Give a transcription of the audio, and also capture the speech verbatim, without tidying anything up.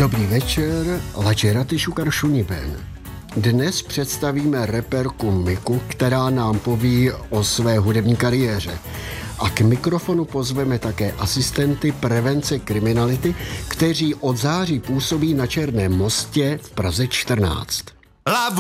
Dobrý večer, lačeraty šukar šuniben. Dnes představíme reperku Miku, která nám poví o své hudební kariéře. A k mikrofonu pozveme také asistenty prevence kriminality, kteří od září působí na Černém mostě v Praze čtrnáct.